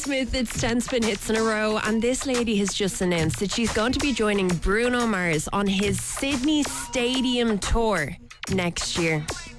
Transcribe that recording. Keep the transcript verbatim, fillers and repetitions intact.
Smith, it's ten spin hits in a row, and this lady has just announced that she's going to be joining Bruno Mars on his Sydney Stadium tour next year.